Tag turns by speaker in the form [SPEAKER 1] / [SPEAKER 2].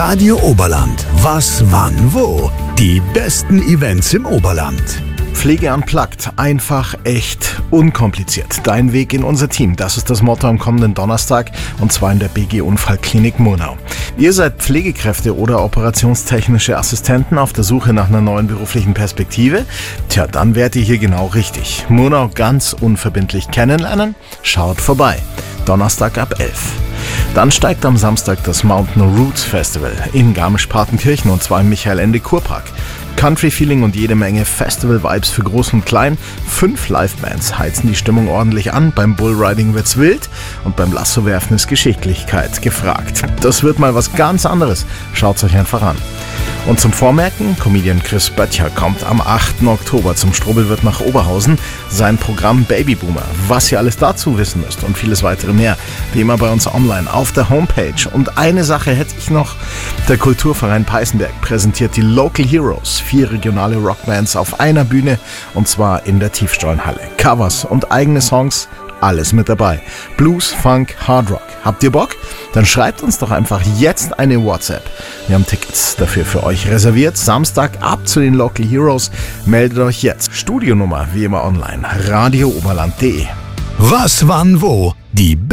[SPEAKER 1] Radio Oberland. Was, wann, wo? Die besten Events im Oberland.
[SPEAKER 2] Pflege unplugged. Einfach, echt, unkompliziert. Dein Weg in unser Team. Das ist das Motto am kommenden Donnerstag, und zwar in der BG Unfallklinik Murnau. Ihr seid Pflegekräfte oder operationstechnische Assistenten auf der Suche nach einer neuen beruflichen Perspektive? Tja, dann wärt ihr hier genau richtig. Murnau ganz unverbindlich kennenlernen? Schaut vorbei. Donnerstag ab 11. Dann steigt am Samstag das Mountain Roots Festival in Garmisch-Partenkirchen, und zwar im Michael-Ende-Kurpark. Country-Feeling und jede Menge Festival-Vibes für Groß und Klein. 5 Live-Bands heizen die Stimmung ordentlich an. Beim Bullriding wird's wild und beim Lassowerfen ist Geschicklichkeit gefragt. Das wird mal was ganz anderes. Schaut's euch einfach an. Und zum Vormerken, Comedian Chris Böttcher kommt am 8. Oktober zum Strobelwirt nach Oberhausen. Sein Programm Babyboomer. Was ihr alles dazu wissen müsst und vieles weitere mehr, wie immer bei uns online auf der Homepage. Und eine Sache hätte ich noch. Der Kulturverein Peißenberg präsentiert die Local Heroes. 4 regionale Rockbands auf einer Bühne, und zwar in der Tiefstollenhalle. Covers und eigene Songs, alles mit dabei. Blues, Funk, Hard Rock. Habt ihr Bock? Dann schreibt uns doch einfach jetzt eine WhatsApp. Wir haben Tickets dafür für euch reserviert. Samstag ab zu den Local Heroes. Meldet euch jetzt. Studionummer wie immer online. radiooberland.de.
[SPEAKER 1] Was, wann, wo? Die